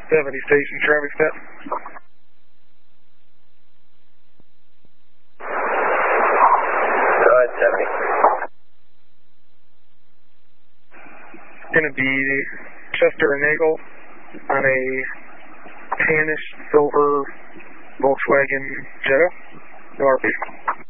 70 station traffic step. Go ahead, 70. It's going to be Chester and Nagel on a tannish silver Volkswagen Jetta. No RP.